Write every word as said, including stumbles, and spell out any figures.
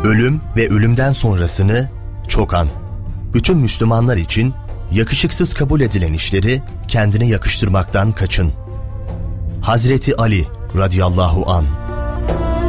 Ölüm ve ölümden sonrasını çok an. Bütün Müslümanlar için yakışıksız kabul edilen işleri kendine yakıştırmaktan kaçın. Hazreti Ali radıyallahu anh.